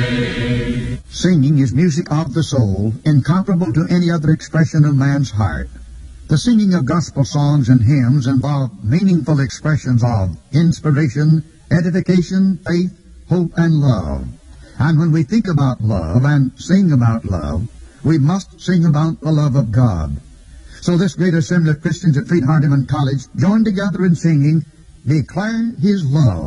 Singing is music of the soul, incomparable to any other expression of man's heart. The singing of gospel songs and hymns involve meaningful expressions of inspiration, edification, faith, hope, and love. And when we think about love and sing about love, we must sing about the love of God. So this great assembly of Christians at Freed Hardeman College joined together in singing, Declare His Love.